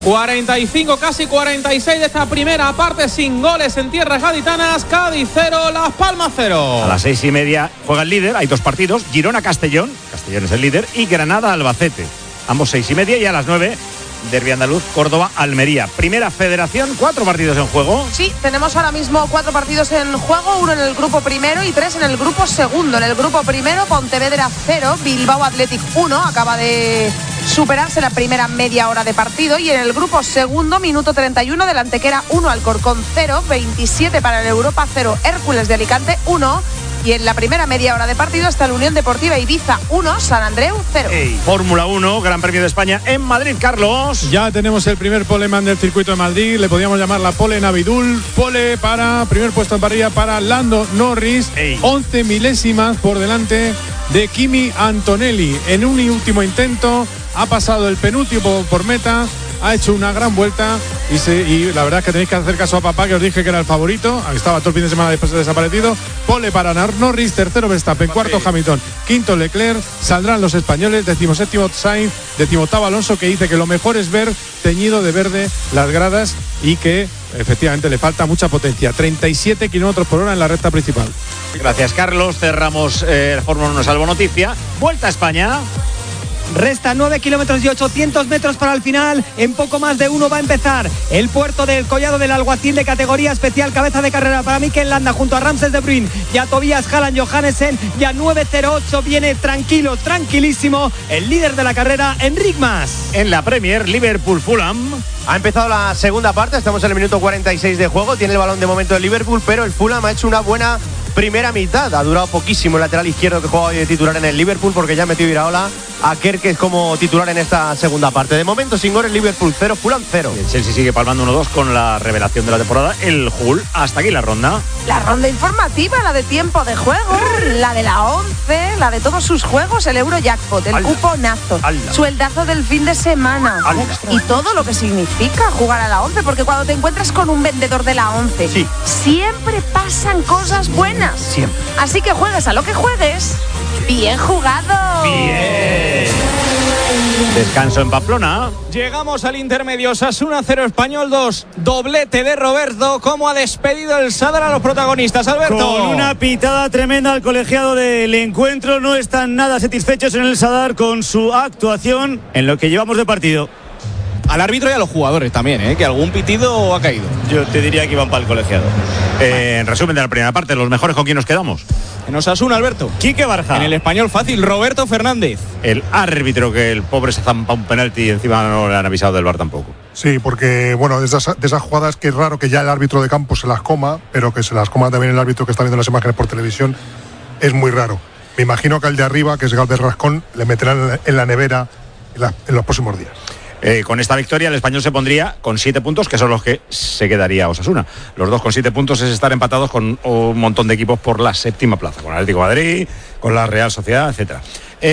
45, casi 46 de esta primera parte sin goles en tierras gaditanas. Cádiz 0, Las Palmas 0. A las 6:30 juega el líder, hay dos partidos, Girona-Castellón, Castellón es el líder, y Granada-Albacete, ambos 6:30, y a las 9, derbi andaluz, Córdoba-Almería. Primera Federación, 4 partidos en juego. Sí, tenemos ahora mismo 4 partidos en juego, 1 en el grupo primero y 3 en el grupo segundo. En el grupo primero, Pontevedra 0, Bilbao Athletic 1, acaba de superarse la primera media hora de partido. Y en el grupo segundo, minuto 31, del Antequera 1, Alcorcón 0, 27 para el Europa 0, Hércules de Alicante 1. Y en la primera media hora de partido está la Unión Deportiva Ibiza 1, San Andreu 0. Fórmula 1, Gran Premio de España en Madrid, Carlos. Ya tenemos el primer poleman del circuito de Madrid, le podríamos llamar la pole Navidul. Pole para primer puesto en parrilla para Lando Norris, 11 milésimas por delante de Kimi Antonelli. En un último intento ha pasado el penúltimo por meta, ha hecho una gran vuelta y la verdad es que tenéis que hacer caso a papá, que os dije que era el favorito. Estaba todo el fin de semana después de desaparecido. Pole para Norris, tercero Verstappen, cuarto Hamilton, quinto Leclerc. Saldrán los españoles, 17º Sainz, 18º Alonso, que dice que lo mejor es ver teñido de verde las gradas y que efectivamente le falta mucha potencia. 37 kilómetros por hora en la recta principal. Gracias, Carlos. Cerramos la Fórmula 1 Salvo Noticia. Vuelta a España. Resta 9 kilómetros y 800 metros para el final. En poco más de uno va a empezar el puerto del Collado del Alguacil de categoría especial. Cabeza de carrera para Mikel Landa junto a Ramses de Bruyn y a Tobias Halland Johannesen. Ya 9:08 viene tranquilo, tranquilísimo el líder de la carrera, Enric Mas. En la Premier, Liverpool-Fulham. Ha empezado la segunda parte, estamos en el minuto 46 de juego. Tiene el balón de momento el Liverpool, pero el Fulham ha hecho una buena primera mitad. Ha durado poquísimo el lateral izquierdo que juega hoy de titular en el Liverpool, porque ya ha metido Iraola a Kerkez como titular en esta segunda parte. De momento sin goles, Liverpool 0, Fulham 0. El Chelsea sigue palmando 1-2 con la revelación de la temporada, el Hull. Hasta aquí la ronda. La ronda informativa, la de tiempo de juego, la de la 11, la de todos sus juegos, el Eurojackpot, el cuponazo, sueldazo del fin de semana y todo lo que significa jugar a la 11, porque cuando te encuentras con un vendedor de la 11, siempre pasan cosas buenas. Siempre. Así que juegues a lo que juegues. ¡Bien jugado! ¡Bien! Descanso en Pamplona. Llegamos al intermedio. Osasuna 0, Español 2. Doblete de Roberto. ¿Cómo ha despedido el Sadar a los protagonistas, Alberto? Con una pitada tremenda al colegiado del encuentro. No están nada satisfechos en el Sadar con su actuación en lo que llevamos de partido. Al árbitro y a los jugadores también, que algún pitido ha caído. Yo te diría que iban para el colegiado. En resumen de la primera parte, los mejores, ¿con quién nos quedamos? En Osasuna, Alberto. Quique Barja. En el Español fácil, Roberto Fernández. El árbitro, que el pobre se zampa un penalti y encima no le han avisado del VAR tampoco. Sí, porque bueno, de esas jugadas que es raro que ya el árbitro de campo se las coma, pero que se las coma también el árbitro que está viendo las imágenes por televisión, es muy raro. Me imagino que al de arriba, que es Galvez Rascón, le meterán en la nevera en los próximos días. Con esta victoria el Español se pondría con 7 puntos, que son los que se quedaría Osasuna. Los dos con 7 puntos es estar empatados con un montón de equipos por la séptima plaza, con Atlético de Madrid, con la Real Sociedad, etcétera.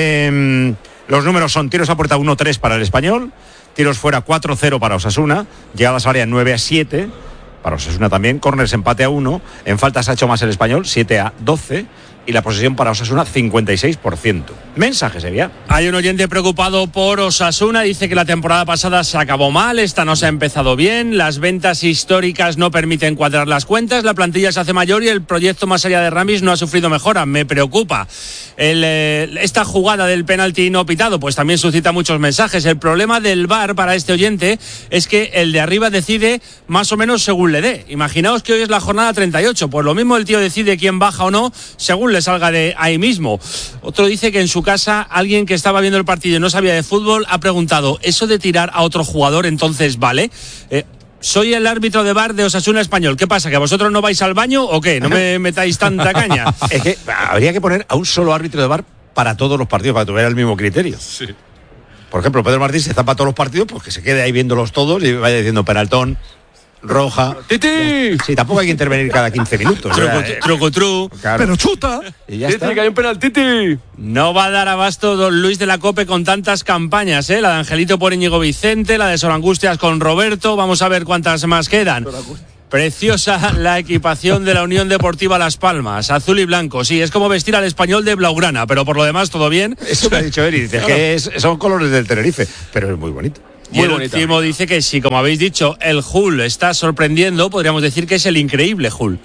Los números son tiros a puerta 1-3 para el Español, tiros fuera 4-0 para Osasuna, llegadas a área 9-7 para Osasuna también, córners empate a 1, en faltas ha hecho más el Español, 7-12, y la posesión para Osasuna 56%. Mensaje, Sevilla. Hay un oyente preocupado por Osasuna, dice que la temporada pasada se acabó mal, esta no se ha empezado bien, las ventas históricas no permiten cuadrar las cuentas, la plantilla se hace mayor y el proyecto más allá de Ramis no ha sufrido mejora, me preocupa. Esta jugada del penalti no pitado pues también suscita muchos mensajes. El problema del VAR para este oyente es que el de arriba decide más o menos según le dé. Imaginaos que hoy es la jornada 38, pues lo mismo el tío decide quién baja o no según le salga de ahí mismo. Otro dice que en su casa alguien que estaba viendo el partido y no sabía de fútbol ha preguntado, ¿eso de tirar a otro jugador entonces vale? Soy el árbitro de VAR de Osasuna Español. ¿Qué pasa? ¿Que vosotros no vais al baño o qué? ¿No me metáis tanta caña? Es que habría que poner a un solo árbitro de VAR para todos los partidos, para que tuviera el mismo criterio. Sí. Por ejemplo, Pedro Martín se zampa todos los partidos, pues que se quede ahí viéndolos todos y vaya diciendo penaltón, roja. ¡Titi! Sí, tampoco hay que intervenir cada 15 minutos. Truco. Claro. Pero chuta. Y ya está. Que hay un penalti. No va a dar abasto don Luis de la Cope con tantas campañas, La de Angelito por Íñigo Vicente, la de Sor Angustias con Roberto. Vamos a ver cuántas más quedan. Preciosa la equipación de la Unión Deportiva Las Palmas, azul y blanco. Sí, es como vestir al Español de blaugrana, pero por lo demás todo bien. Eso me ha dicho Eri, dice que son colores del Tenerife, pero es muy bonito. Y el último dice que si, como habéis dicho, el Hull está sorprendiendo, podríamos decir que es el increíble Hull.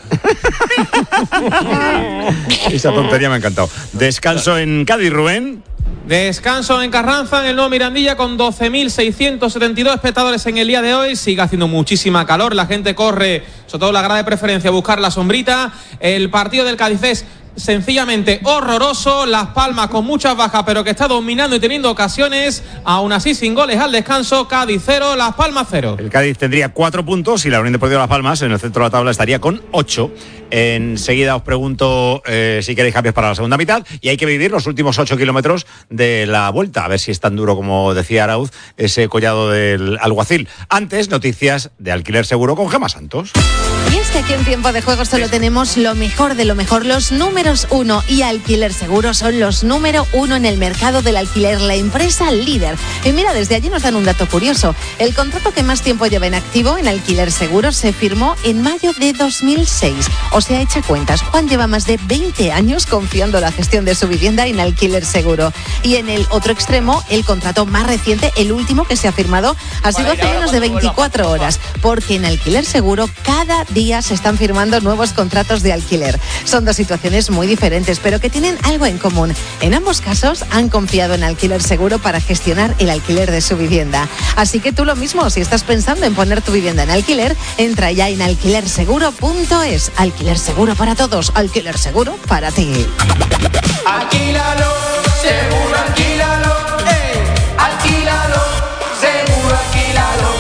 Esa tontería me ha encantado. Descanso en Cádiz, Rubén. Descanso en Carranza, en el nuevo Mirandilla, con 12.672 espectadores en el día de hoy. Sigue haciendo muchísima calor, la gente corre, sobre todo la grada de preferencia, a buscar la sombrita. El partido del Cádiz es sencillamente horroroso. Las Palmas con muchas bajas, pero que está dominando y teniendo ocasiones. Aún así, sin goles al descanso. Cádiz 0, Las Palmas 0. El Cádiz tendría 4 puntos y la Unión Deportiva Las Palmas en el centro de la tabla estaría con 8. Enseguida os pregunto si queréis cambios para la segunda mitad, y hay que vivir los últimos 8 kilómetros de la vuelta, a ver si es tan duro como decía Arauz ese collado del Alguacil. Antes, noticias de Alquiler Seguro con Gemma Santos. Y es que aquí en Tiempo de Juego solo tenemos lo mejor de lo mejor. Los números 1 y Alquiler Seguro son los número 1 en el mercado del alquiler, la empresa líder. Y mira, desde allí nos dan un dato curioso. El contrato que más tiempo lleva en activo en Alquiler Seguro se firmó en mayo de 2006. O sea, echa cuentas, Juan lleva más de 20 años confiando la gestión de su vivienda en Alquiler Seguro. Y en el otro extremo, el contrato más reciente, el último que se ha firmado, ha sido hace menos de 24 horas. Porque en Alquiler Seguro cada día se están firmando nuevos contratos de alquiler. Son dos situaciones muy diferentes, pero que tienen algo en común. En ambos casos han confiado en Alquiler Seguro para gestionar el alquiler de su vivienda. Así que tú lo mismo, si estás pensando en poner tu vivienda en alquiler, entra ya en alquilerseguro.es. Alquiler Seguro para todos, Alquiler Seguro para ti. Alquílalo, seguro alquílalo, alquílalo, seguro alquílalo.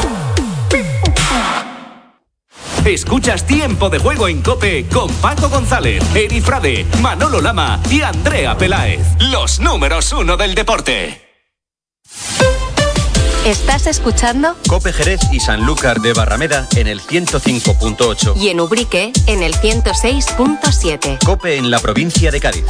Escuchas Tiempo de Juego en COPE con Paco González, Eri Frade, Manolo Lama y Andrea Peláez. Los números 1 del deporte. ¿Estás escuchando? COPE Jerez y Sanlúcar de Barrameda en el 105.8. Y en Ubrique en el 106.7. COPE en la provincia de Cádiz.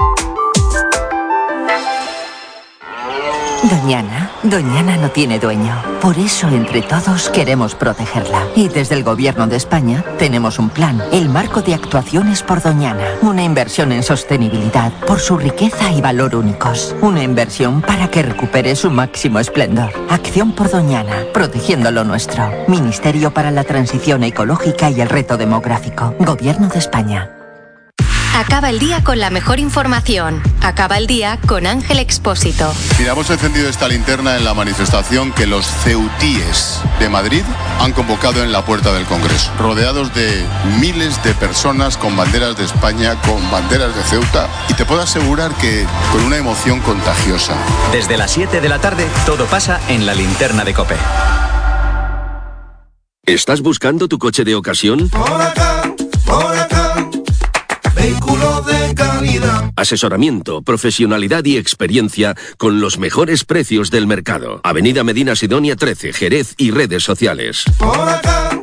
Doñana no tiene dueño. Por eso, entre todos, queremos protegerla. Y desde el Gobierno de España tenemos un plan, el Marco de Actuaciones por Doñana. Una inversión en sostenibilidad por su riqueza y valor únicos. Una inversión para que recupere su máximo esplendor. Acción por Doñana, protegiendo lo nuestro. Ministerio para la Transición Ecológica y el Reto Demográfico. Gobierno de España. Acaba el día con la mejor información. Acaba el día con Ángel Expósito. Mira, hemos encendido esta linterna en la manifestación que los ceutíes de Madrid han convocado en la puerta del Congreso, rodeados de miles de personas con banderas de España, con banderas de Ceuta, y te puedo asegurar que con una emoción contagiosa. Desde las 7 de la tarde, todo pasa en la linterna de COPE. ¿Estás buscando tu coche de ocasión? Vehículo de calidad. Asesoramiento, profesionalidad y experiencia con los mejores precios del mercado. Avenida Medina Sidonia 13, Jerez y redes sociales. Por acá,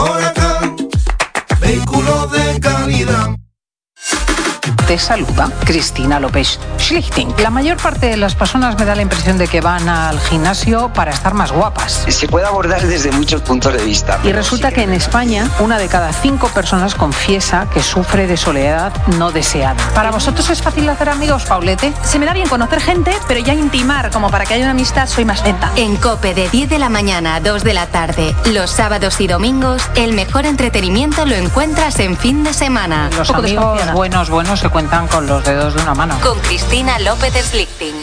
vehículo de calidad. Te saluda Cristina López Schlichting. La mayor parte de las personas me da la impresión de que van al gimnasio para estar más guapas. Se puede abordar desde muchos puntos de vista. Y resulta que en España, 1 de cada 5 personas confiesa que sufre de soledad no deseada. ¿Para vosotros es fácil hacer amigos, Paulete? Se me da bien conocer gente, pero ya intimar, como para que haya una amistad, soy más lenta. En COPE de 10 de la mañana a 2 de la tarde, los sábados y domingos, el mejor entretenimiento lo encuentras en fin de semana. Los amigos buenos se cuentan con los dedos de una mano. Con Cristina López Schlichting.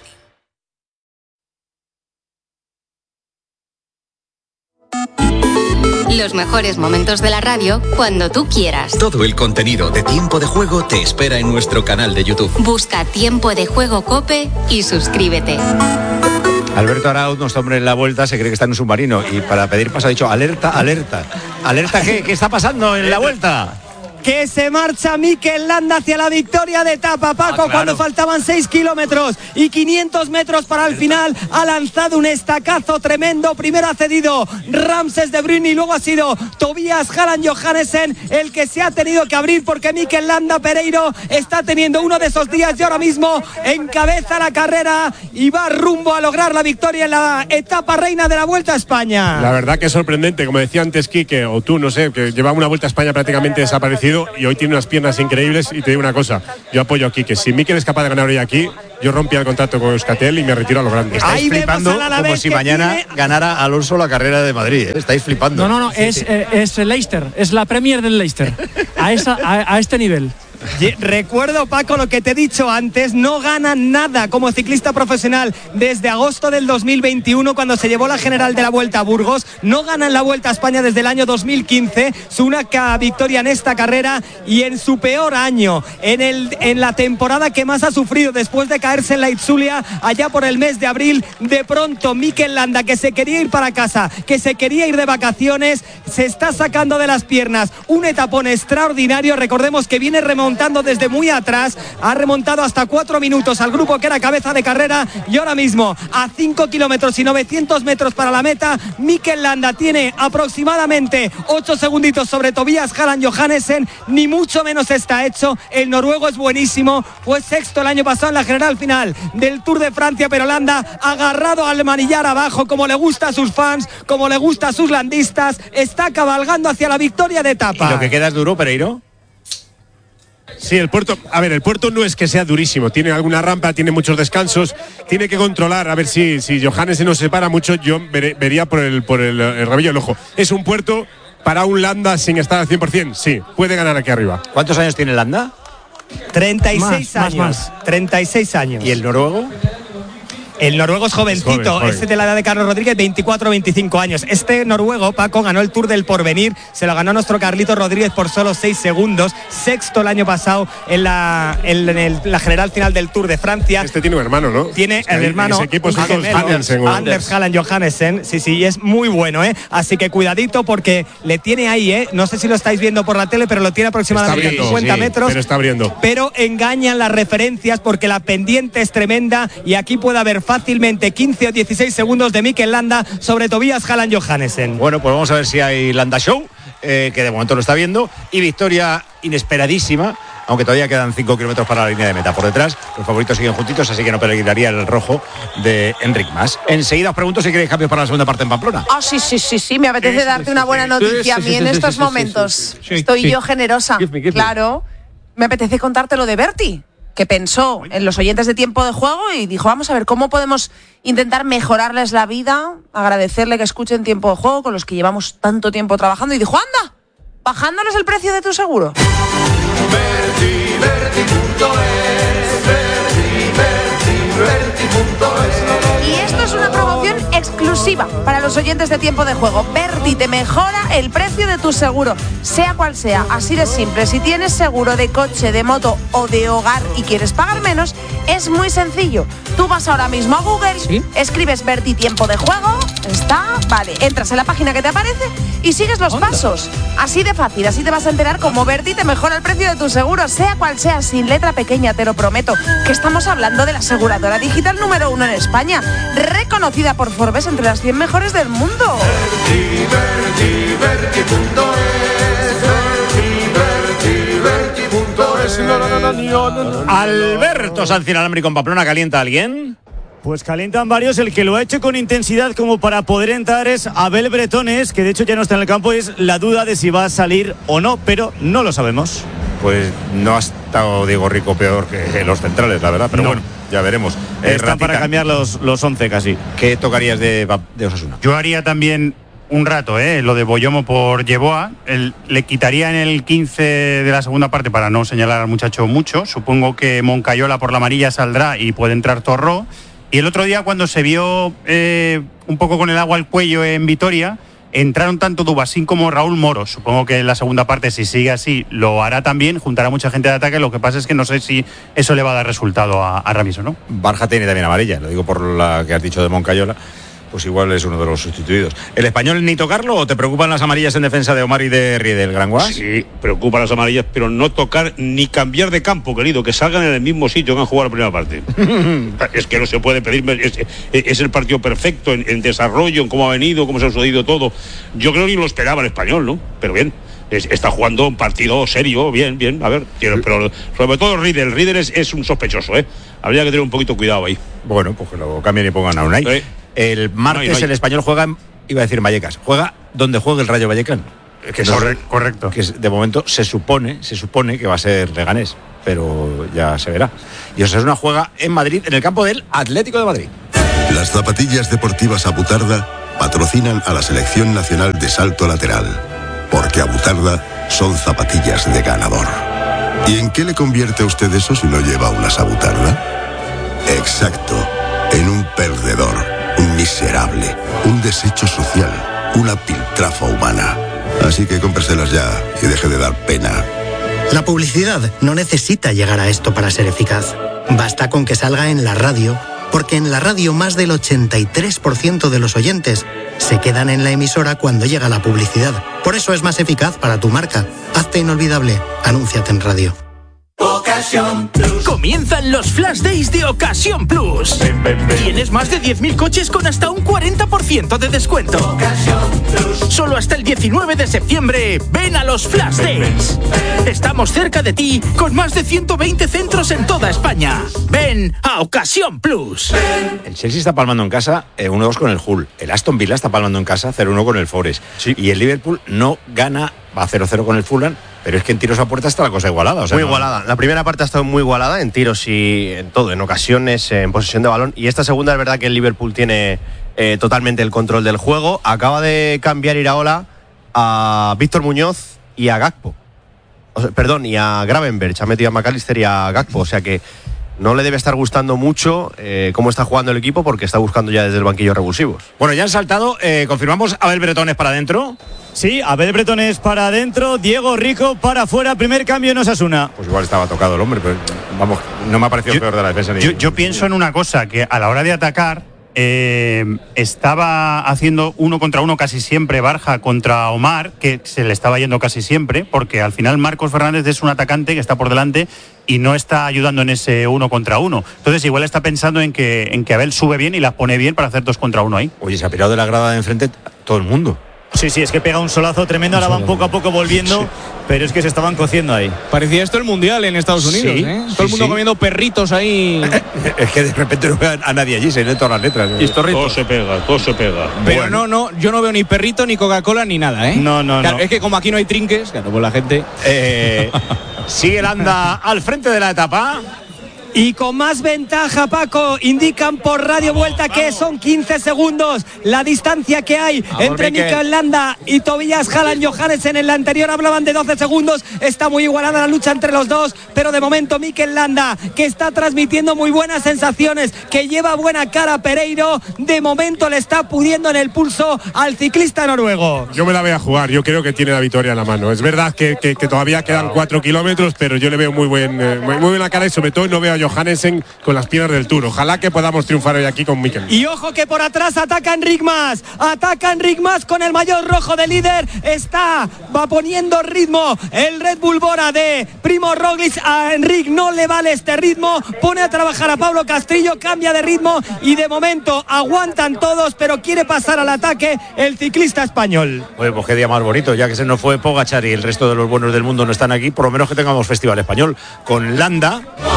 Los mejores momentos de la radio cuando tú quieras. Todo el contenido de Tiempo de Juego te espera en nuestro canal de YouTube. Busca Tiempo de Juego COPE y suscríbete. Alberto Arauz, nuestro hombre en la vuelta, se cree que está en un submarino y para pedir paso ha dicho alerta, alerta. ¿Alerta qué? ¿Qué está pasando en la vuelta? Que se marcha Mikel Landa hacia la victoria de etapa, Paco, claro. Cuando faltaban 6 kilómetros y 500 metros para el final, ha lanzado un estacazo tremendo. Primero ha cedido Ramses de Bruyne y luego ha sido Tobias Haaland Johannesen el que se ha tenido que abrir, porque Mikel Landa Pereiro está teniendo uno de esos días y ahora mismo encabeza la carrera y va rumbo a lograr la victoria en la etapa reina de la Vuelta a España. La verdad que es sorprendente, como decía antes Quique, o tú, no sé, que llevaba una Vuelta a España prácticamente desaparecido. partido y hoy tiene unas piernas increíbles. Y te digo una cosa, yo apoyo aquí que si Mikel es capaz de ganar hoy aquí, yo rompía el contrato con Euskaltel y me retiro a lo grande. Estáis flipando como si mañana ganara Alonso la carrera de Madrid, ¿eh? Estáis flipando. No, es Leicester, es la Premier del Leicester, a este nivel. Recuerdo, Paco, lo que te he dicho antes, no gana nada como ciclista profesional desde agosto del 2021, cuando se llevó la general de la Vuelta a Burgos. No gana en la Vuelta a España desde el año 2015, su única victoria en esta carrera, y en su peor año, en la temporada que más ha sufrido después de caerse en la Itzulia allá por el mes de abril, de pronto Mikel Landa, que se quería ir para casa, que se quería ir de vacaciones, se está sacando de las piernas un etapón extraordinario. Recordemos que viene remontando desde muy atrás, ha remontado hasta 4 minutos al grupo que era cabeza de carrera, y ahora mismo a 5 kilómetros y 900 metros para la meta, Mikel Landa tiene aproximadamente 8 segunditos sobre Tobias Halland Johannesen, ni mucho menos está hecho. El noruego es buenísimo, fue sexto el año pasado en la general final del Tour de Francia, pero Landa, agarrado al manillar abajo, como le gusta a sus fans, como le gusta a sus landistas, está cabalgando hacia la victoria de etapa. ¿Y lo que queda es duro, Pereiro? Sí, el puerto no es que sea durísimo, tiene alguna rampa, tiene muchos descansos, tiene que controlar, a ver si Johannesen nos separa mucho, yo vería por el rabillo del ojo. Es un puerto para un Landa sin estar al 100%, sí, puede ganar aquí arriba. ¿Cuántos años tiene Landa? 36 años. 36 años. ¿Y el noruego? El noruego es jovencito, joven. Este de la edad de Carlos Rodríguez, 24 o 25 años. Este noruego, Paco, ganó el Tour del Porvenir, se lo ganó nuestro Carlito Rodríguez por solo 6 segundos, sexto el año pasado en la general final del Tour de Francia. Este tiene un hermano, ¿no? Tiene el hermano, ese equipo es Anders Halland Johannesen, sí, es muy bueno, así que cuidadito porque le tiene ahí, no sé si lo estáis viendo por la tele, pero lo tiene aproximadamente a 50 metros. Pero está abriendo. Pero engañan las referencias porque la pendiente es tremenda y aquí puede haber fácilmente 15 o 16 segundos de Mikel Landa sobre Tobias Halland Johannesen. Bueno, pues vamos a ver si hay Landa Show, que de momento lo está viendo, y victoria inesperadísima, aunque todavía quedan 5 kilómetros para la línea de meta. Por detrás, los favoritos siguen juntitos, así que no peligraría el rojo de Enric Mas. Enseguida os pregunto si queréis cambios para la segunda parte en Pamplona. Sí, me apetece darte una buena noticia a mí en estos momentos. Estoy yo generosa. Claro, me apetece contarte lo de Berti, que pensó en los oyentes de Tiempo de Juego y dijo, vamos a ver cómo podemos intentar mejorarles la vida, agradecerle que escuchen Tiempo de Juego con los que llevamos tanto tiempo trabajando, y dijo, anda, bajándoles el precio de tu seguro. Y esto es una promoción exclusiva para los oyentes de Tiempo de Juego. Berti te mejora el precio de tu seguro, sea cual sea, así de simple. Si tienes seguro de coche, de moto o de hogar y quieres pagar menos, es muy sencillo. Tú vas ahora mismo a Google, escribes Berti Tiempo de Juego, entras en la página que te aparece y sigues los pasos. Así de fácil, así te vas a enterar cómo Berti te mejora el precio de tu seguro, sea cual sea, sin letra pequeña, te lo prometo, que estamos hablando de la aseguradora digital número 1 en España, reconocida por Forbes entre las 100 mejores del mundo. Alberto Sanz inalámbrico en Pamplona, ¿calienta alguien? Pues calientan varios. El que lo ha hecho con intensidad como para poder entrar es Abel Bretones, que de hecho ya no está en el campo. Es la duda de si va a salir o no, pero no lo sabemos. Pues no ha estado Diego Rico peor que los centrales, la verdad, pero bueno, ya veremos. Están para cambiar los 11 casi. ¿Qué tocarías de Osasuna? Yo haría también un rato, lo de Boyomo por Yeboah. Le quitaría en el 15 de la segunda parte para no señalar al muchacho mucho. Supongo que Moncayola por la amarilla saldrá y puede entrar Torró. Y el otro día, cuando se vio un poco con el agua al cuello en Vitoria, entraron tanto Dubasín como Raúl Moro. Supongo que en la segunda parte, si sigue así, lo hará también, juntará mucha gente de ataque. Lo que pasa es que no sé si eso le va a dar resultado a Ramis o no. Barja tiene también amarilla, lo digo por la que has dicho de Moncayola. Pues igual es uno de los sustituidos. ¿El español ni tocarlo o te preocupan las amarillas en defensa de Omar y de Riedel, Gran Guas? Sí, preocupan las amarillas, pero no tocar ni cambiar de campo, querido, que salgan en el mismo sitio que han jugado la primera parte. Es que no se puede pedir, es el partido perfecto en desarrollo, en cómo ha venido, cómo se ha sucedido todo. Yo creo que ni lo esperaba el español, ¿no? Pero bien. Está jugando un partido serio, bien, a ver, pero sobre todo Riedel es un sospechoso, habría que tener un poquito cuidado ahí. Bueno, pues que lo cambien y pongan a Unai. El martes el español juega, iba a decir Vallecas, juega donde juegue el Rayo Vallecano. Que correcto. Que de momento se supone que va a ser Leganés, pero ya se verá. Y Osasuna juega en Madrid, en el campo del Atlético de Madrid. Las zapatillas deportivas Abutarda patrocinan a la Selección Nacional de Salto Lateral, porque Abutarda son zapatillas de ganador. ¿Y en qué le convierte a usted eso si no lleva unas Abutarda? Exacto, en un perdedor, un miserable, un desecho social, una piltrafa humana. Así que cómpreselas ya y deje de dar pena. La publicidad no necesita llegar a esto para ser eficaz. Basta con que salga en la radio, porque en la radio más del 83% de los oyentes se quedan en la emisora cuando llega la publicidad. Por eso es más eficaz para tu marca. Hazte inolvidable. Anúnciate en radio. Ocasión Plus. Comienzan los Flash Days de Ocasión Plus. Tienes más de 10.000 coches con hasta un 40% de descuento. Ocasión Plus. Solo hasta el 19 de septiembre, ven a los Flash Days. Estamos cerca de ti con más de 120 centros en toda España. Ven a Ocasión Plus. El Chelsea está palmando en casa 1-2 con el Hull. El Aston Villa está palmando en casa 0-1 con el Forest. Sí. Y el Liverpool no gana, va 0-0 con el Fulham. Pero es que en tiros a puerta está la cosa igualada. O sea, muy igualada. La primera parte ha estado muy igualada en tiros y en todo, en ocasiones, en posesión de balón. Y esta segunda es verdad que el Liverpool tiene totalmente el control del juego. Acaba de cambiar Iraola a Víctor Muñoz y a Gakpo. Y a Gravenberch. Ha metido a McAllister y a Gakpo. O sea que no le debe estar gustando mucho cómo está jugando el equipo, porque está buscando ya desde el banquillo revulsivos. Bueno, ya han saltado. Confirmamos, Abel Bretones para adentro. Sí, Abel Bretones para adentro, Diego Rico para afuera, primer cambio en Osasuna. Pues igual estaba tocado el hombre, pero vamos, no me ha parecido peor de la defensa. Yo pienso en una cosa, que a la hora de atacar estaba haciendo 1 contra 1 casi siempre Barja contra Omar, que se le estaba yendo casi siempre, porque al final Marcos Fernández es un atacante que está por delante y no está ayudando en ese 1 contra 1. Entonces igual está pensando en que Abel sube bien y las pone bien para hacer 2 contra 1 ahí. Oye, se ha pirado de la grada de enfrente todo el mundo. Sí, es que pega un solazo tremendo, ahora van poco a poco volviendo, sí. Pero es que se estaban cociendo ahí. Parecía esto el Mundial en Estados Unidos, sí, Todo el mundo comiendo perritos ahí. Es que de repente no veo a nadie allí, se leen todas las letras. Todo se pega. Pero bueno. Yo no veo ni perrito, ni Coca-Cola, ni nada, No. Claro, es que como aquí no hay trinques, claro, pues la gente... Sigue el Anda al frente de la etapa. Y con más ventaja, Paco, indican por Radio Vuelta que son 15 segundos la distancia que hay entre Mikel Landa y Tobias Haaland. Johannesen en la anterior hablaban de 12 segundos. Está muy igualada la lucha entre los dos, pero de momento Mikel Landa, que está transmitiendo muy buenas sensaciones, que lleva buena cara a Pereiro, de momento le está pudiendo en el pulso al ciclista noruego. Yo me la voy a jugar, yo creo que tiene la victoria en la mano. Es verdad que todavía quedan 4 kilómetros, pero yo le veo muy buena cara y sobre todo no veo a Johannesen con las piernas del Tour. Ojalá que podamos triunfar hoy aquí con Mikel. Y ojo que por atrás ataca Enric Mas con el maillot rojo de líder. Va poniendo ritmo el Red Bull Bora de Primo Roglic. A Enric no le vale este ritmo, pone a trabajar a Pablo Castrillo, cambia de ritmo y de momento aguantan todos, pero quiere pasar al ataque el ciclista español. Pues qué día más bonito, ya que se nos fue Pogačar y el resto de los buenos del mundo no están aquí, por lo menos que tengamos festival español con Landa.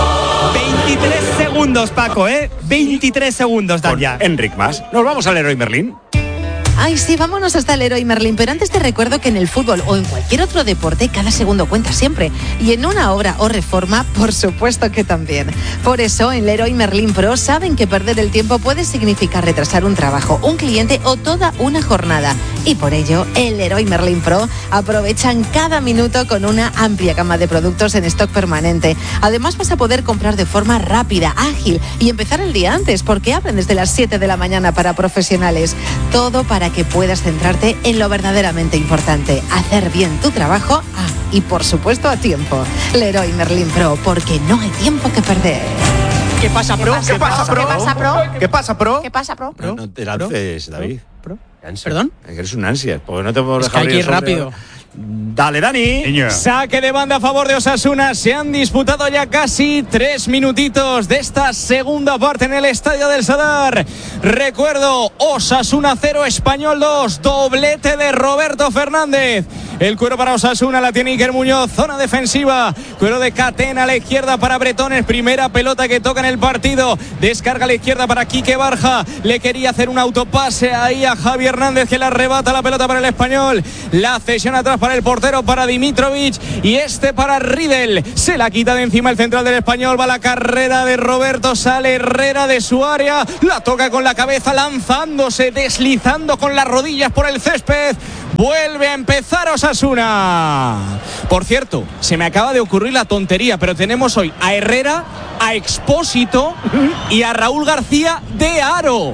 23 segundos, Paco, 23 segundos dan ya. Enric Mas. Nos vamos al Leroy Merlin. Ay, sí, vámonos hasta el Leroy Merlin, pero antes te recuerdo que en el fútbol o en cualquier otro deporte cada segundo cuenta siempre, y en una obra o reforma, por supuesto que también. Por eso, en Leroy Merlin Pro saben que perder el tiempo puede significar retrasar un trabajo, un cliente o toda una jornada, y por ello, en Leroy Merlin Pro aprovechan cada minuto con una amplia gama de productos en stock permanente. Además, vas a poder comprar de forma rápida, ágil y empezar el día antes, porque abren desde las 7 de la mañana para profesionales. Todo para que puedas centrarte en lo verdaderamente importante, hacer bien tu trabajo y por supuesto a tiempo. Leroy Merlin Pro, porque no hay tiempo que perder. ¿Qué pasa, Pro? ¿Qué pasa, Pro? ¿Qué pasa, Pro? ¿Qué pasa, Pro? No te lances, David. ¿Perdón? Eres un ansia, porque no te puedo dejar ir rápido. Dale, Dani. Saque de banda a favor de Osasuna. Se han disputado ya casi 3 minutitos de esta segunda parte en el Estadio del Sadar. Recuerdo, Osasuna 0, Español 2, doblete de Roberto Fernández. El cuero para Osasuna, la tiene Iker Muñoz. Zona defensiva. Cuero de Catena a la izquierda para Bretones. Primera pelota que toca en el partido. Descarga a la izquierda para Quique Barja. Le quería hacer un autopase ahí a Javi Hernández, que le arrebata la pelota para el español. La cesión atrás para el portero, para Dimitrovic. Y para Riedel. Se la quita de encima el central del español. Va la carrera de Roberto. Sale Herrera de su área. La toca con la cabeza, lanzándose, deslizando con las rodillas por el césped. Vuelve a empezar Osasuna. Por cierto, se me acaba de ocurrir la tontería, pero tenemos hoy a Herrera, a Expósito y a Raúl García de Aro.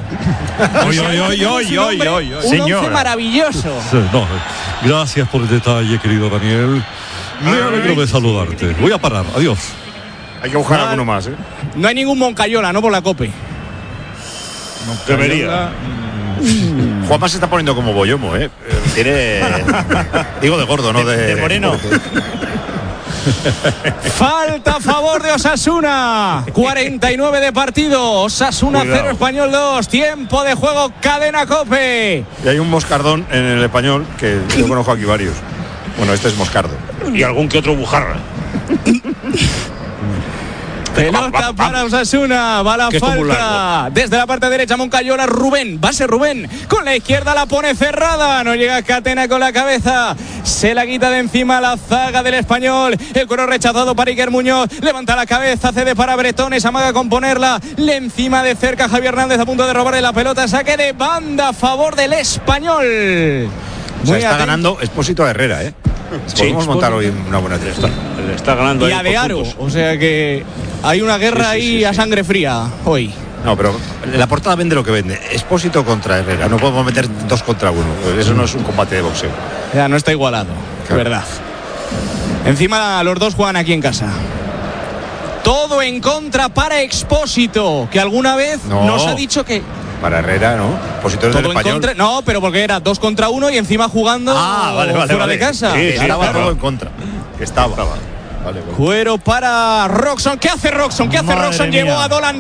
Un once maravilloso. No, gracias por el detalle, querido Daniel. Me alegro de saludarte. Voy a parar. Adiós. Hay que buscar alguno más, ¿eh? No hay ningún Moncayola, ¿no? Por la COPE. Debería. Juanma se está poniendo como Boyomo, ¿eh? Tiene... Digo de gordo, no de moreno. Falta a favor de Osasuna. 49 de partido. Osasuna 0, Español 2. Tiempo de juego, cadena COPE. Y hay un moscardón en el español que yo conozco aquí varios. Bueno, este es Moscardo. Y algún que otro Bujarra. Pelota para Osasuna, va la falta. Desde la parte derecha, Moncayola, Rubén, va a ser Rubén. Con la izquierda la pone cerrada. No llega Catena con la cabeza. Se la quita de encima la zaga del español. El cuero rechazado para Iker Muñoz. Levanta la cabeza, cede para Bretones, amaga con ponerla. Le encima de cerca Javier Hernández a punto de robarle la pelota. Saque de banda a favor del español. O sea, está ganando Expósito a Herrera, ¿eh? Podemos montar hoy una buena fiesta. Le está ganando. Y a De Aro. O sea que hay una guerra ahí a sangre fría hoy. No, pero la portada vende lo que vende. Expósito contra Herrera. No podemos meter 2 contra 1. Eso no es un combate de boxeo. Ya no está igualado. Claro. Verdad. Encima los dos juegan aquí en casa. Todo en contra para Expósito, que alguna vez nos ha dicho que... Para Herrera, ¿no? Opositores del español. No, pero porque era 2 contra 1 y encima jugando fuera de casa. Sí, estaba todo en contra. Estaba. Vale. Cuero para Roxon. ¿Qué hace Roxon? Llevó a Dolan.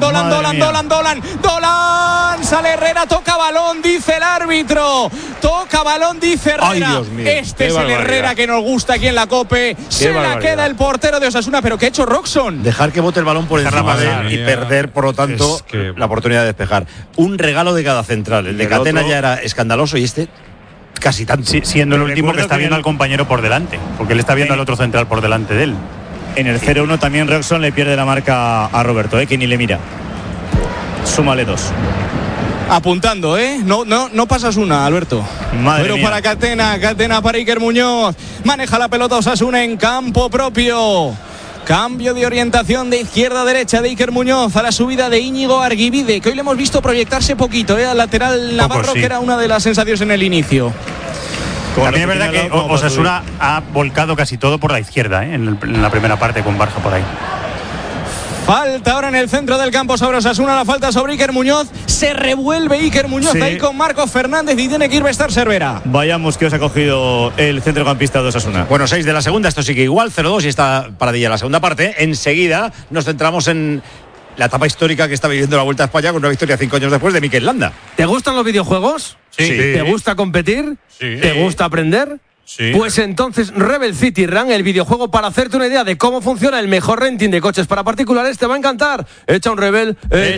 Sale Herrera, toca balón, dice el árbitro. Herrera. Ay, Dios mío, este es el Herrera que nos gusta aquí en la COPE. Se la queda el portero de Osasuna. ¿Pero qué ha hecho Roxon? Dejar que bote el balón por encima de él y perder, por lo tanto, la oportunidad de despejar. Un regalo de cada central. El de Catena ya era escandaloso y este... casi tanto. Sí, siendo el último que está viendo al compañero por delante, porque él está viendo al otro central por delante de él. En el 0-1 también Roxon le pierde la marca a Roberto, que ni le mira. Súmale 2. Apuntando, no pasas una, Alberto. Pero para Catena para Iker Muñoz. Maneja la pelota Osasuna en campo propio. Cambio de orientación de izquierda a derecha de Iker Muñoz a la subida de Íñigo Arguibide, que hoy le hemos visto proyectarse poquito, al lateral Navarro, que era una de las sensaciones en el inicio. También es verdad que Osasuna ha volcado casi todo por la izquierda, en la primera parte con Barja por ahí. Falta ahora en el centro del campo sobre Osasuna, la falta sobre Iker Muñoz. Se revuelve Iker Muñoz ahí con Marcos Fernández y tiene que ir Bestar Cervera. Vayamos que os ha cogido el centrocampista de Osasuna. Bueno, 6 de la segunda, esto sigue igual, 0-2 y está paradilla la segunda parte. Enseguida nos centramos en la etapa histórica que está viviendo la Vuelta a España con una victoria 5 años después de Mikel Landa. ¿Te gustan los videojuegos? Sí. ¿Te gusta competir? Sí. ¿Te gusta aprender? Sí. Pues entonces Rebel City Run, el videojuego para hacerte una idea de cómo funciona el mejor renting de coches para particulares, te va a encantar. Echa un Rebel.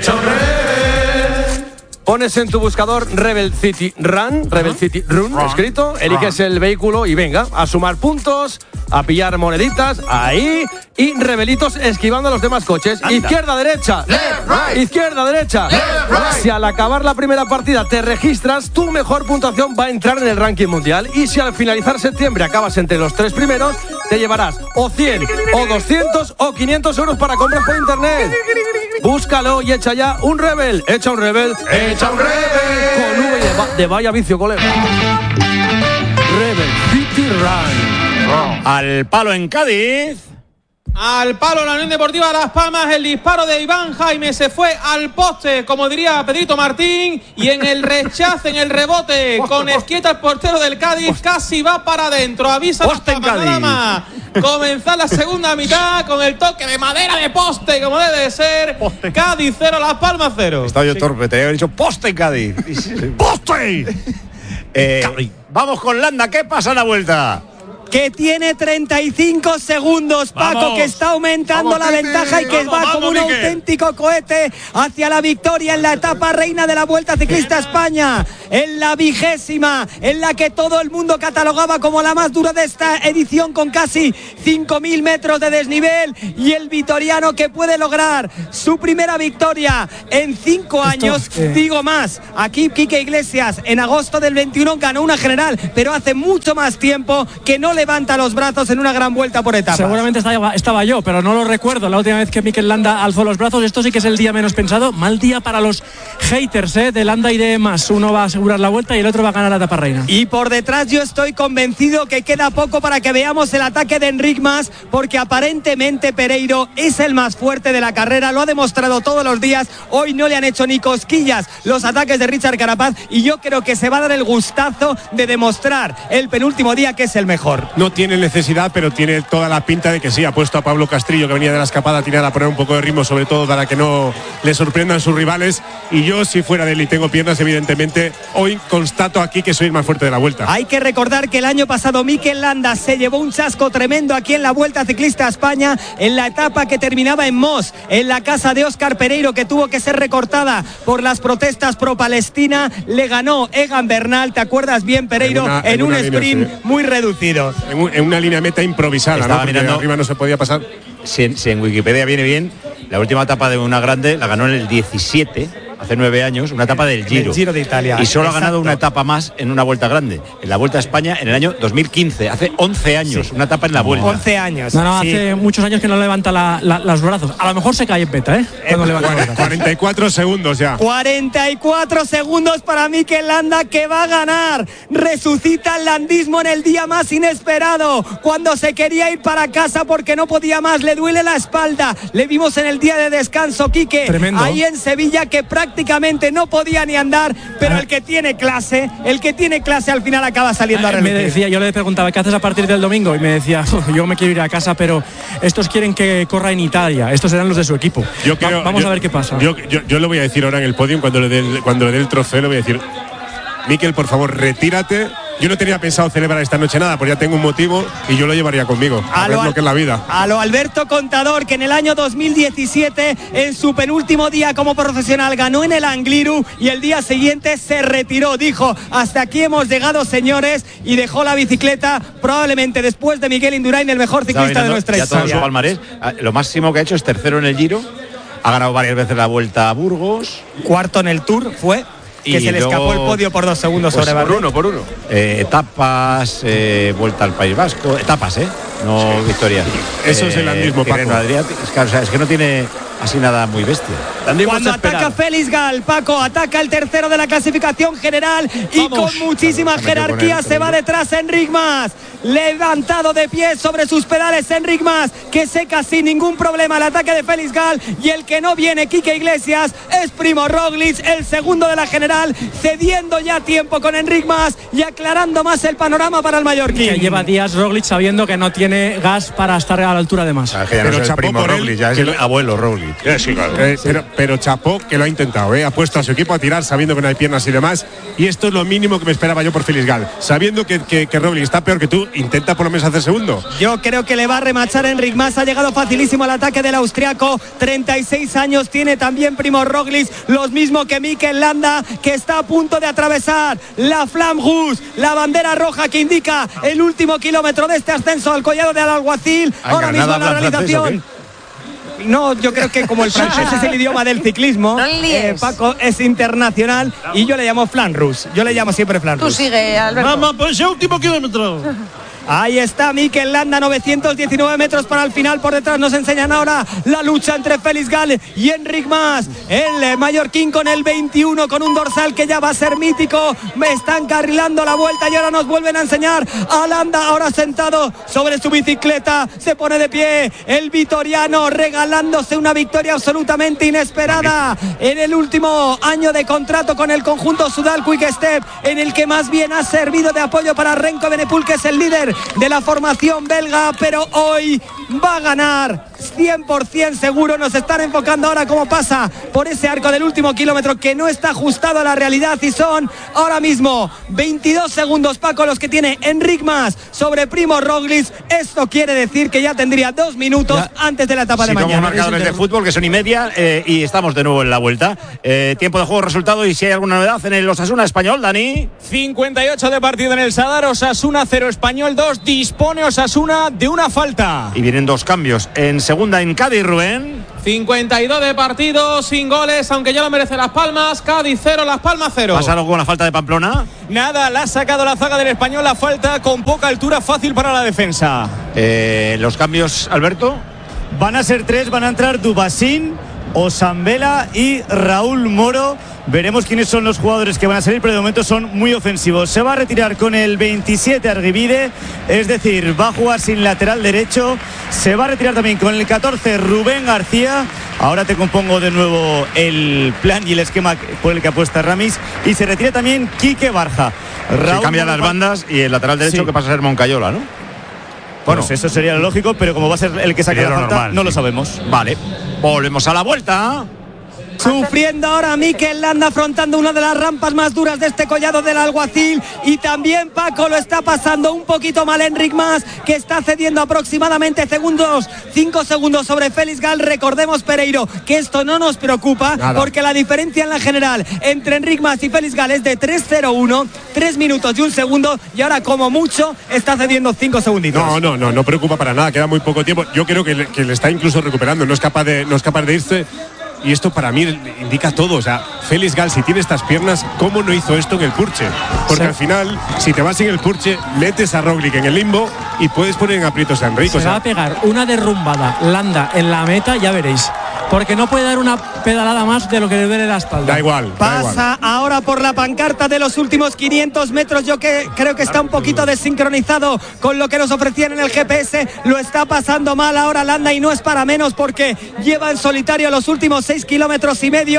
Pones en tu buscador Rebel City Run, Rebel City Run, escrito, eliges el vehículo y venga, a sumar puntos, a pillar moneditas, ahí, y rebelitos esquivando a los demás coches. Anda. Izquierda, derecha, izquierda, derecha. Si al acabar la primera partida te registras, tu mejor puntuación va a entrar en el ranking mundial. Y si al finalizar septiembre acabas entre los 3 primeros, te llevarás o 100, o 200, o 500 euros para compras por internet. Búscalo y echa ya un Rebel. Echa un Rebel. Echa un Rebel. Con V de vaya vicio, colega. Rebel City Run. Al palo en Cádiz. Al palo la Unión Deportiva Las Palmas, el disparo de Iván Jaime se fue al poste, como diría Pedrito Martín, y en el rechace, en el rebote, con Esquieta el portero del Cádiz, casi va para adentro, avisa poste en Cádiz. Comenzar la segunda mitad con el toque de madera de poste, como debe ser. Poste. Cádiz 0, Las Palmas 0. Estadio torpe, te había dicho poste en Cádiz. ¡Poste! Vamos con Landa, ¿qué pasa en la Vuelta? que tiene 35 segundos. Paco, Vamos. que está aumentando la ventaja y que va como un auténtico cohete hacia la victoria en la etapa reina de la Vuelta Ciclista a España, en la 20ª, en la que todo el mundo catalogaba como la más dura de esta edición, con casi 5.000 metros de desnivel, y el vitoriano que puede lograr su primera victoria en 5 años. Digo más, aquí Quique Iglesias en agosto del 21 ganó una general, pero hace mucho más tiempo que no levanta los brazos en una gran vuelta por etapas. Seguramente estaba yo, pero no lo recuerdo la última vez que Mikel Landa alzó los brazos. Esto sí que es el día menos pensado. Mal día para los haters de Landa y de Mas. Uno va a asegurar la vuelta y el otro va a ganar la etapa reina. Y por detrás yo estoy convencido que queda poco para que veamos el ataque de Enric Mas, porque aparentemente Pereiro es el más fuerte de la carrera, lo ha demostrado todos los días. Hoy no le han hecho ni cosquillas los ataques de Richard Carapaz, y yo creo que se va a dar el gustazo de demostrar el penúltimo día que es el mejor. No tiene necesidad, pero tiene toda la pinta de que sí. Ha puesto a Pablo Castrillo, que venía de la escapada tirada, a poner un poco de ritmo, sobre todo para que no le sorprendan sus rivales. Y yo, si fuera de él y tengo piernas, evidentemente, hoy constato aquí que soy el más fuerte de la vuelta. Hay que recordar que el año pasado Mikel Landa se llevó un chasco tremendo aquí en la Vuelta Ciclista a España, en la etapa que terminaba en Mos, en la casa de Óscar Pereiro, que tuvo que ser recortada por las protestas pro-Palestina. Le ganó Egan Bernal, ¿te acuerdas bien, Pereiro? En un sprint muy reducido. En una línea meta improvisada, Estaba ¿no? Porque mirando, arriba no se podía pasar. Si en Wikipedia viene bien, la última etapa de una grande la ganó en el 17, hace 9 años, una etapa del Giro. El Giro de Italia. Y solo Exacto. ha ganado una etapa más en una vuelta grande, en la Vuelta a España en el año 2015, hace 11 años, una etapa en la Vuelta. 11 años. No, hace muchos años que no levanta los brazos. A lo mejor se cae en beta, cuando levanta los brazos. 44 segundos ya. 44 segundos para Mikel Landa, que va a ganar. Resucita el landismo en el día más inesperado, cuando se quería ir para casa porque no podía más, le duele la espalda. Le vimos en el día de descanso, Quique, tremendo, ahí en Sevilla, que prácticamente no podía ni andar, pero el que tiene clase al final acaba saliendo a Me relucir. decía, yo le preguntaba, ¿qué haces a partir del domingo? Y me decía, yo me quiero ir a casa, pero estos quieren que corra en Italia. Estos serán los de su equipo. Vamos a ver qué pasa. Yo lo voy a decir ahora en el podium, cuando le dé el trofeo, le voy a decir: Mikel, por favor, retírate. Yo no tenía pensado celebrar esta noche nada, porque ya tengo un motivo y yo lo llevaría conmigo. A ver lo que es la vida. A lo Alberto Contador, que en el año 2017, en su penúltimo día como profesional, ganó en el Angliru y el día siguiente se retiró. Dijo: hasta aquí hemos llegado, señores, y dejó la bicicleta, probablemente después de Miguel Indurain, el mejor ciclista de nuestra ya todo historia. su palmarés. Lo máximo que ha hecho es tercero en el Giro, ha ganado varias veces la Vuelta a Burgos, cuarto en el Tour fue, que se le escapó el podio por 2 segundos sobre Bardet. por uno. Etapas, Vuelta al País Vasco, etapas, no victorias. Eso es el andismo, Paco. Es que no tiene así nada muy bestia. Cuando ataca Félix Gal, Paco, ataca el tercero de la clasificación general y con muchísima jerarquía se va detrás Enric Mas. Levantado de pie sobre sus pedales Enric Mas, que seca sin ningún problema el ataque de Félix Gal, y el que no viene, Quique Iglesias, es Primo Roglic, el segundo de la general, cediendo ya tiempo con Enric Mas y aclarando más el panorama para el mallorquín. Que lleva días Roglic sabiendo que no tiene gas para estar a la altura de Mas. Pero chapó Primo por Roglic, ya es el abuelo Roglic. Sí, claro. Pero chapó, que lo ha intentado, ha puesto a su equipo a tirar sabiendo que no hay piernas y demás, y esto es lo mínimo que me esperaba yo por Félix Gal, sabiendo que Roglic está peor que tú. Intenta por lo menos hacer segundo. Yo creo que le va a remachar Enric Mas. Ha llegado facilísimo al ataque del austriaco. 36 años tiene también Primo Roglic, los mismos que Mikel Landa, que está a punto de atravesar la Flamme Rouge, la bandera roja que indica el último kilómetro de este ascenso al collado del Alguacil. Ahora mismo en la realización. No, yo creo que como el francés es el idioma del ciclismo, Paco es internacional y yo le llamo Flamme Rouge. Yo le llamo siempre Flamme Rouge. Tú sigue, Alberto. Vamos, pues el último kilómetro. Ahí está Mikel Landa, 919 metros para el final. Por detrás nos enseñan ahora la lucha entre Félix Gal y Enric Mas. El mallorquín con el 21, con un dorsal que ya va a ser mítico. Me están carrilando la vuelta y ahora nos vuelven a enseñar a Landa, ahora sentado sobre su bicicleta. Se pone de pie el vitoriano, regalándose una victoria absolutamente inesperada en el último año de contrato con el conjunto Soudal Quick Step, en el que más bien ha servido de apoyo para Renko Evenepoel, que es el líder de la formación belga, pero hoy va a ganar 100% seguro. Nos están enfocando ahora cómo pasa por ese arco del último kilómetro que no está ajustado a la realidad y son ahora mismo 22 segundos, Paco, los que tiene Enric Mas sobre Primo Roglic. Esto quiere decir que ya tendría 2 minutos antes de la etapa de mañana. Como marcadores de fútbol, que son y media, y estamos de nuevo en la vuelta. Tiempo de juego, resultado, y si hay alguna novedad en el Osasuna Español, Dani. 58 de partido en el Sadar, Osasuna 0, Español 2, dispone Osasuna de una falta. Y vienen 2 cambios. En segunda en Cádiz, Rubén. 52 de partido, sin goles, aunque ya lo merece Las Palmas. Cádiz 0, Las Palmas 0. ¿Pasa algo con la falta de Pamplona? Nada, la ha sacado la zaga del Español, la falta con poca altura, fácil para la defensa. Los cambios, Alberto. Van a ser 3, van a entrar Dubasín, Osambela y Raúl Moro. Veremos quiénes son los jugadores que van a salir, pero de momento son muy ofensivos. Se va a retirar con el 27 Arguibide, es decir, va a jugar sin lateral derecho. Se va a retirar también con el 14 Rubén García. Ahora te compongo de nuevo el plan y el esquema por el que apuesta Ramis. Y se retira también Quique Barja. Se cambian las bandas y el lateral derecho que pasa a ser Moncayola, ¿no? Bueno, pues eso sería lo lógico, pero como va a ser el que saque la falta, normal, no lo sabemos. Vale, volvemos a la vuelta. Sufriendo ahora Mikel Landa, afrontando una de las rampas más duras de este collado del Alguacil. Y también, Paco, lo está pasando un poquito mal Enric Mas, que está cediendo aproximadamente 5 segundos sobre Félix Gal. Recordemos, Pereiro, que esto no nos preocupa, porque la diferencia en la general entre Enric Mas y Félix Gal es de 3:01, 3 minutos y 1 segundo, y ahora como mucho está cediendo 5 segunditos. No preocupa para nada, queda muy poco tiempo. Yo creo que le está incluso recuperando, no es capaz de irse. Y esto para mí indica todo. O sea, Félix Gal, si tiene estas piernas, ¿cómo no hizo esto en el Purche? Porque al final, si te vas en el Purche, metes a Roglic en el limbo y puedes poner en aprietos a Enric. Se va a pegar una derrumbada Landa en la meta, ya veréis. Porque no puede dar una pedalada más de lo que le duele la espalda. Da igual. Pasa ahora por la pancarta de los últimos 500 metros. Yo creo que está un poquito desincronizado con lo que nos ofrecían en el GPS. Lo está pasando mal ahora Landa, y no es para menos, porque lleva en solitario los últimos 6,5 kilómetros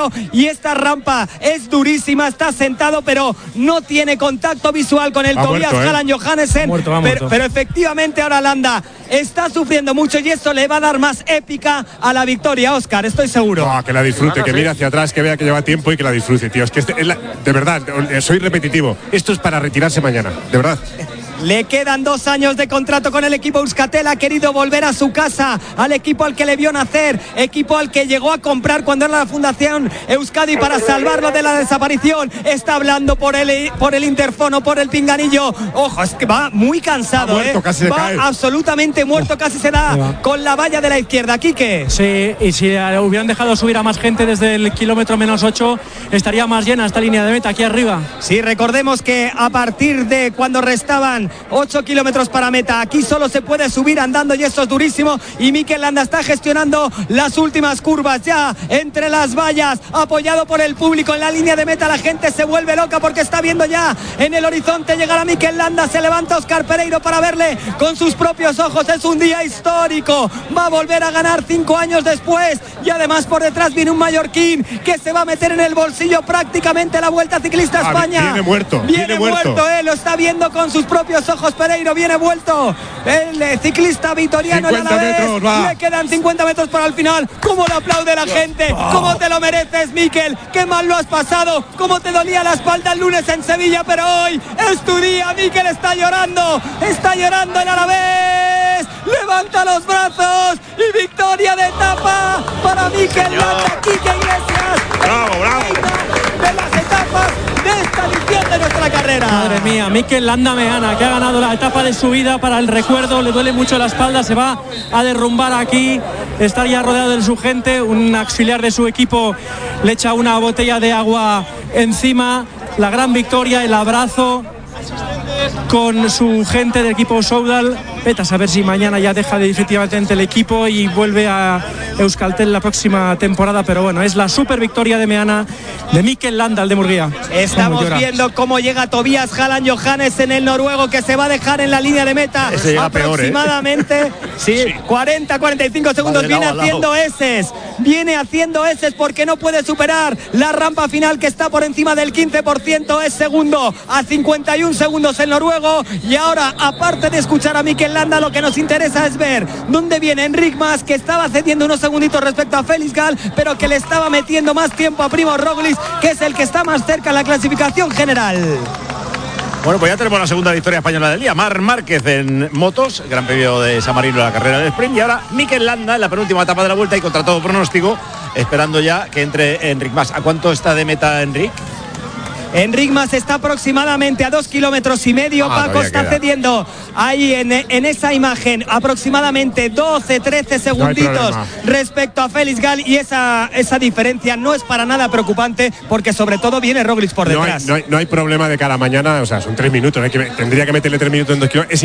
y esta rampa es durísima. Está sentado, pero no tiene contacto visual con el Tobias Halland Johannessen. Pero efectivamente ahora Landa está sufriendo mucho, y esto le va a dar más épica a la victoria, Óscar, estoy seguro. Que la disfrute, que mire hacia atrás, que vea que lleva tiempo y que la disfrute, tío. Es que de verdad, soy repetitivo. Esto es para retirarse mañana, de verdad. Le quedan 2 años de contrato con el equipo Euskaltel. Ha querido volver a su casa, al equipo al que le vio nacer, equipo al que llegó a comprar cuando era la Fundación Euskadi para salvarlo de la desaparición. Está hablando por el interfono, por el pinganillo. Ojo, es que va muy cansado, casi va absolutamente muerto, casi se da con la valla de la izquierda. Quique. Sí, y si hubieran dejado subir a más gente desde el kilómetro -8, estaría más llena esta línea de meta aquí arriba. Sí, recordemos que a partir de cuando restaban 8 kilómetros para meta, aquí solo se puede subir andando, y esto es durísimo. Y Mikel Landa está gestionando las últimas curvas ya entre las vallas, apoyado por el público en la línea de meta. La gente se vuelve loca porque está viendo ya en el horizonte llegar a Mikel Landa. Se levanta Óscar Pereiro para verle con sus propios ojos. Es un día histórico, va a volver a ganar 5 años después, y además por detrás viene un mallorquín que se va a meter en el bolsillo prácticamente la Vuelta Ciclista a España. Viene muerto, lo está viendo con sus propios ojos. Pereiro, viene vuelto el ciclista vitoriano. 50 metros, le quedan 50 metros para el final. ¿Cómo le aplaude la gente? ¿Cómo te lo mereces, Mikel? Qué mal lo has pasado, cómo te dolía la espalda el lunes en Sevilla, pero hoy es tu día. Mikel está llorando el Alavés, levanta los brazos y victoria de etapa para Mikel Landa. Quique Iglesias, bravo de las etapas de esta edición de nuestra carrera. Madre mía, Mikel Landa Meana, que ha ganado la etapa de su vida para el recuerdo. Le duele mucho la espalda, se va a derrumbar aquí. Está ya rodeado de su gente. Un auxiliar de su equipo le echa una botella de agua encima. La gran victoria, el abrazo con su gente del equipo Soudal. Vete a saber si mañana ya deja definitivamente el equipo y vuelve a Euskaltel la próxima temporada, pero bueno, es la super victoria de Meana, de Mikel Landa, el de Murguía. Estamos viendo cómo llega Tobias Halland Johannessen, el noruego, que se va a dejar en la línea de meta aproximadamente 40-45 segundos. Viene haciendo eses viene haciendo eses porque no puede superar la rampa final que está por encima del 15%. Es segundo a 51 segundos el noruego. Y ahora, aparte de escuchar a Mikel Landa, lo que nos interesa es ver dónde viene Enric Mas, que estaba cediendo unos segunditos respecto a Félix Gall, pero que le estaba metiendo más tiempo a Primož Roglič, que es el que está más cerca en la clasificación general. Bueno, pues ya tenemos la segunda victoria española del día. Marc Márquez en motos, Gran Premio de San Marino de la carrera del sprint. Y ahora Mikel Landa en la penúltima etapa de la vuelta y contra todo pronóstico, esperando ya que entre Enric Mas. ¿A cuánto está de meta Enric? Enric Mas está aproximadamente a 2,5 kilómetros. Paco está cediendo ahí en esa imagen aproximadamente 12-13 segunditos respecto a Félix Gall, y esa diferencia no es para nada preocupante porque sobre todo viene Roglič por detrás. No hay problema de cara a mañana, o sea, son 3 minutos, tendría que meterle 3 minutos en 2 kilómetros.